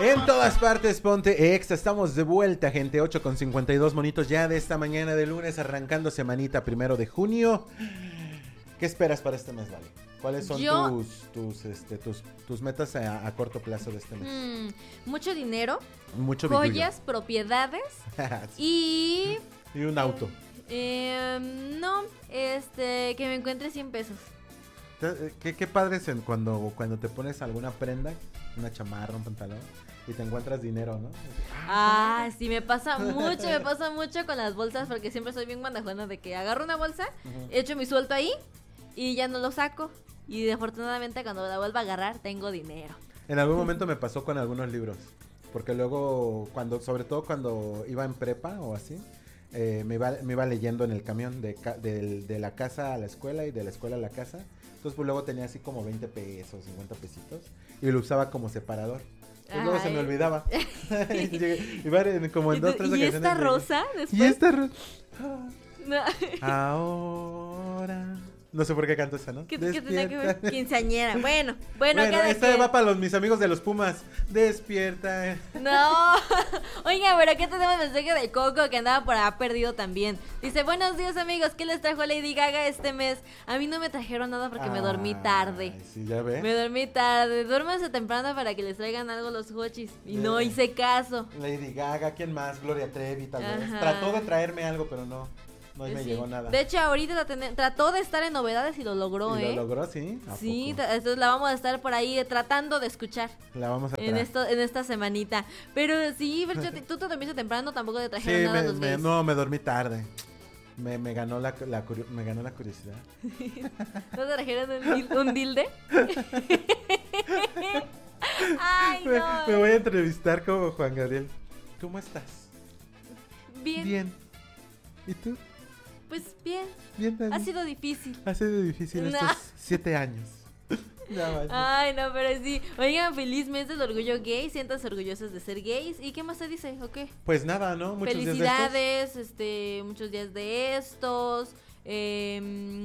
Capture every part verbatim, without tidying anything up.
En todas partes, ponte exa. Estamos de vuelta, gente. ocho con cincuenta y dos monitos ya de esta mañana de lunes, arrancando semanita primero de junio. ¿Qué esperas para este mes, Vale? ¿Cuáles son Yo... tus, tus, este, tus, tus metas a, a corto plazo de este mes? Mm, mucho dinero, Mucho joyas, propiedades y... Y un auto. Eh, no, este, que me encuentre cien pesos. ¿Qué, qué padre es en cuando, cuando te pones alguna prenda, una chamarra, un pantalón, y te encuentras dinero, ¿no? Ah, sí, me pasa mucho, me pasa mucho con las bolsas, porque siempre soy bien guandajona de que agarro una bolsa, uh-huh. echo mi suelto ahí y ya no lo saco. Y afortunadamente cuando la vuelvo a agarrar tengo dinero. En algún momento me pasó con algunos libros, porque luego, cuando, sobre todo cuando iba en prepa o así, eh, me, iba, me iba leyendo en el camión de, de, de la casa a la escuela y de la escuela a la casa. Entonces pues luego tenía así como veinte pesos, cincuenta pesitos y lo usaba como separador. Pues luego se me olvidaba. y llegué, iba en, como en dos, tres ocasiones. ¿Y esta rosa? Después? Y esta rosa. No. Ahora. No sé por qué canto esa, ¿no? ¿Qué, ¿qué tenía que ver? Quinceañera. Bueno, bueno, bueno esta que... va para los, mis amigos de los Pumas. Despierta. No. Oiga, pero aquí tenemos el mensaje de Coco que andaba por ahí perdido también. Dice, buenos días, amigos. ¿Qué les trajo Lady Gaga este mes? A mí no me trajeron nada porque ah, me dormí tarde. Sí, ya ve. Me dormí tarde. Duérmanse temprano para que les traigan algo los hochis. Y yeah. no hice caso. Lady Gaga, ¿quién más? Gloria Trevi, tal vez. Trató de traerme algo, pero no. No me sí. llegó nada. De hecho, ahorita la ten... trató de estar en novedades y lo logró, ¿Y ¿eh? lo logró, sí? ¿A sí, poco? Entonces la vamos a estar por ahí tratando de escuchar. La vamos a en esto En esta semanita. Pero sí, Bercho, tú te dormiste temprano, tampoco te trajeron sí, nada me, los me, gays. No, me dormí tarde. Me, me, ganó la, la, me ganó la curiosidad. ¿No te trajeron un, un dilde? Ay, no. Me, me voy a entrevistar como Juan Gabriel. ¿Cómo estás? Bien. Bien. ¿Y tú? Pues bien, bien ha sido difícil. Ha sido difícil no. estos siete años. No, ay, no, pero sí. Oigan, feliz mes del orgullo gay. Siéntanse orgullosos de ser gays. ¿Y qué más se dice? ¿O qué? Pues nada, ¿no? Muchos Felicidades, días de estos. este, muchos días de estos. Eh,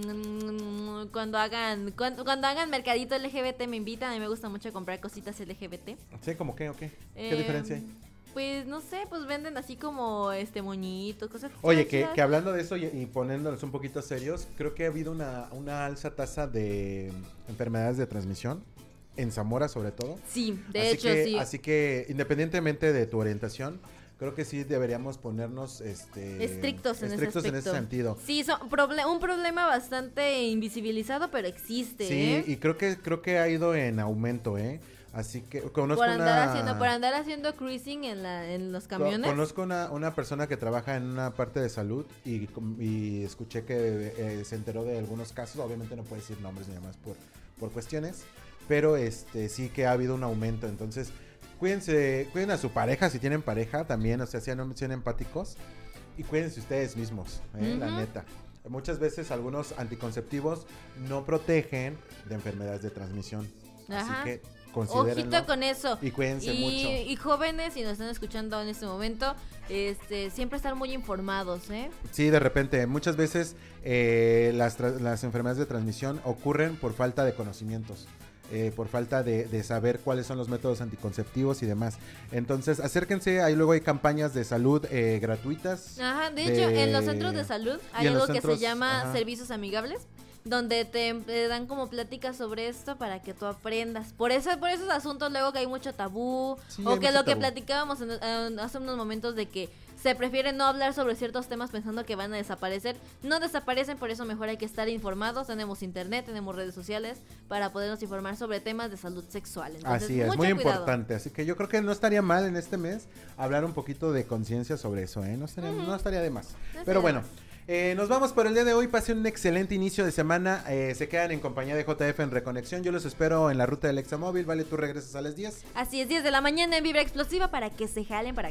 cuando hagan cuando, cuando hagan mercadito L G B T me invitan. A mí me gusta mucho comprar cositas L G B T. Sí, ¿cómo qué o qué? ¿Qué eh, diferencia hay? Pues no sé, pues venden así como este moñitos, cosas. Oye, que, que hablando de eso y, y poniéndonos un poquito serios, creo que ha habido una, una alza tasa de enfermedades de transmisión, en Zamora sobre todo. Sí, de así hecho que, sí. Así que independientemente de tu orientación, creo que sí deberíamos ponernos este estrictos en, estrictos ese, en ese sentido. Sí, son proble- un problema bastante invisibilizado, pero existe. Sí, ¿eh? y creo que creo que ha ido en aumento, ¿eh? Así que conozco por andar una... haciendo por andar haciendo cruising en la en los camiones. Conozco una, una persona que trabaja en una parte de salud y, y escuché que eh, se enteró de algunos casos. Obviamente no puede decir nombres ni demás por por cuestiones, pero este sí que ha habido un aumento. Entonces cuídense, cuiden a su pareja si tienen pareja también, o sea, sean, sean empáticos y cuídense ustedes mismos, ¿eh? Uh-huh. La neta. Muchas veces algunos anticonceptivos no protegen de enfermedades de transmisión. Ajá. Así que ojito con eso. Y cuídense y, mucho. Y jóvenes, si nos están escuchando en este momento, este, siempre estar muy informados, ¿eh? Sí, de repente, muchas veces eh, las, tra- las enfermedades de transmisión ocurren por falta de conocimientos. Eh, por falta de, de saber cuáles son los métodos anticonceptivos y demás. Entonces, acérquense, ahí luego hay campañas de salud eh, gratuitas. Ajá, de, de hecho, en los centros de salud hay algo centros, que se llama ajá. servicios amigables, donde te, te dan como pláticas sobre esto para que tú aprendas. Por eso, por esos asuntos luego que hay mucho tabú, sí, o que lo tabú. que platicábamos en, en, hace unos momentos de que se prefiere no hablar sobre ciertos temas pensando que van a desaparecer. No desaparecen, por eso mejor hay que estar informados. Tenemos internet, tenemos redes sociales para podernos informar sobre temas de salud sexual. Entonces, así es, mucho muy cuidado. importante. Así que yo creo que no estaría mal en este mes hablar un poquito de conciencia sobre eso, ¿eh? No estaría, uh-huh. no estaría de más. No Pero bueno, eh, nos vamos por el día de hoy. Pasen un excelente inicio de semana. Eh, se quedan en compañía de J F en Reconexión. Yo los espero en la ruta del Examóvil. Vale, tú regresas a las diez. Así es, diez de la mañana en Vibra Explosiva para que se jalen para acá.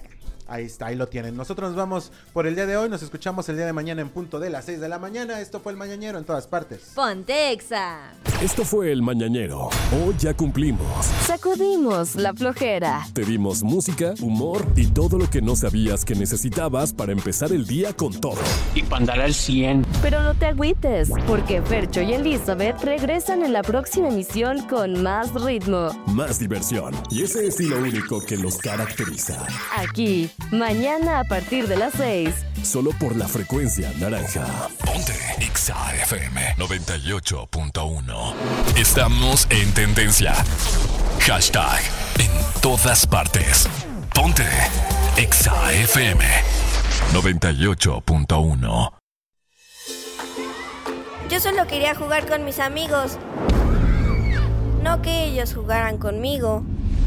Ahí está, ahí lo tienen. Nosotros nos vamos por el día de hoy. Nos escuchamos el día de mañana en punto de las seis de la mañana. Esto fue El Mañanero en todas partes. Ponte Exa. Esto fue El Mañanero. Hoy ya cumplimos. Sacudimos la flojera. Te dimos música, humor y todo lo que no sabías que necesitabas para empezar el día con todo. Y para andar al cien. Pero no te agüites, porque Fercho y Elizabeth regresan en la próxima emisión con más ritmo, más diversión y ese estilo único que los caracteriza. Aquí, mañana a partir de las seis. Solo por la frecuencia naranja. Ponte Exa F M noventa y ocho punto uno. Estamos en tendencia. Hashtag en todas partes. Ponte Exa F M noventa y ocho punto uno. Yo solo quería jugar con mis amigos, no que ellos jugaran conmigo.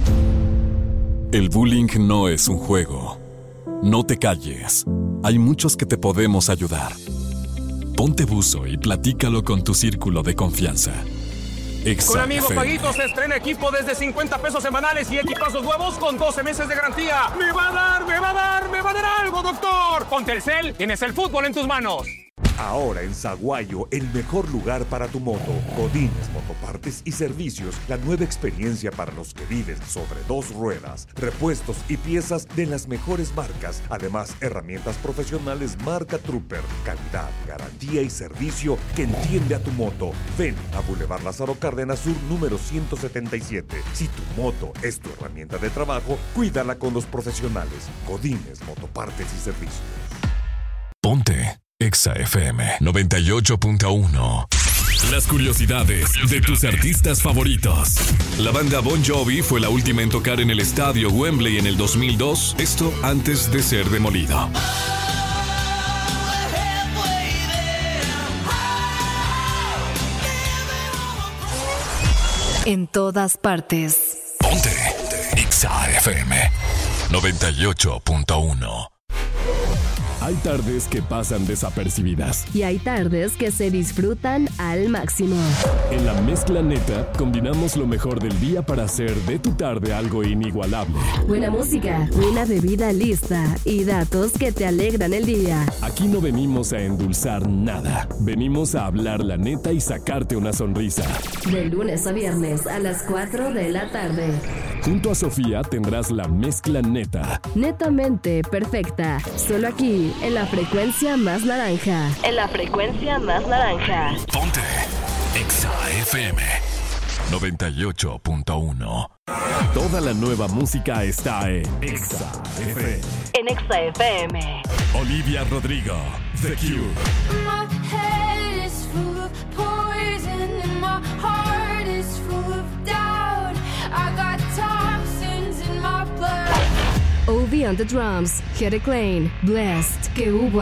El bullying no es un juego. No te calles. Hay muchos que te podemos ayudar. Ponte buzo y platícalo con tu círculo de confianza. Exa con amigos F M. Paguitos se estrena equipo desde cincuenta pesos semanales y equipazos nuevos con doce meses de garantía. ¡Me va a dar, me va a dar, me va a dar algo, doctor! Con Telcel tienes el fútbol en tus manos. Ahora en Zaguayo, el mejor lugar para tu moto. Godínez Motopartes y Servicios, la nueva experiencia para los que viven sobre dos ruedas. Repuestos y piezas de las mejores marcas. Además, herramientas profesionales marca Trooper. Calidad, garantía y servicio que entiende a tu moto. Ven a Boulevard Lázaro Cárdenas Sur, número ciento setenta y siete. Si tu moto es tu herramienta de trabajo, cuídala con los profesionales. Godínez Motopartes y Servicios. Ponte Exa F M noventa y ocho punto uno. Las curiosidades de tus artistas favoritos. La banda Bon Jovi fue la última en tocar en el estadio Wembley en el dos mil dos, esto antes de ser demolido. En todas partes. Ponte Exa F M noventa y ocho punto uno. Hay tardes que pasan desapercibidas. Y hay tardes que se disfrutan al máximo. En la mezcla neta, combinamos lo mejor del día para hacer de tu tarde algo inigualable. Buena música, una bebida lista y datos que te alegran el día. Aquí no venimos a endulzar nada. Venimos a hablar la neta y sacarte una sonrisa. De lunes a viernes a las cuatro de la tarde. Junto a Sofía tendrás la mezcla neta. Netamente perfecta. Solo aquí, en la frecuencia más naranja. En la frecuencia más naranja. Ponte Exa F M noventa y ocho punto uno. Toda la nueva música está en Exa F M. En Exa F M. Olivia Rodrigo, The Cure. My head is full of poison and my heart is full of doubt. I got toxins in my blood. Ovi on the drums, Hede Klein, Blessed, que hubo